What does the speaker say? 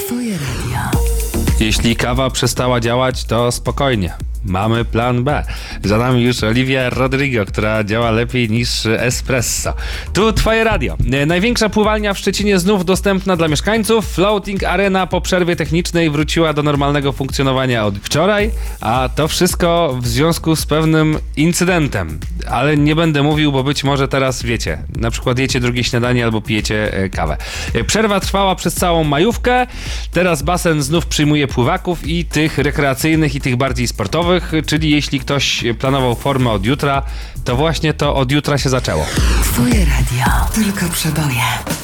Twoje radio. Jeśli kawa przestała działać, to spokojnie. Mamy plan B. Za nami już Olivia Rodrigo, która działa lepiej niż espresso. Tu Twoje radio. Największa pływalnia w Szczecinie znów dostępna dla mieszkańców. Floating Arena po przerwie technicznej wróciła do normalnego funkcjonowania od wczoraj, a to wszystko w związku z pewnym incydentem. Ale nie będę mówił, bo być może teraz wiecie, na przykład jecie drugie śniadanie albo pijecie kawę. Przerwa trwała przez całą majówkę. Teraz basen znów przyjmuje pływaków i tych rekreacyjnych, i tych bardziej sportowych. Czyli jeśli ktoś planował formę od jutra, to właśnie to od jutra się zaczęło. Twoje radio. Tylko przeboje.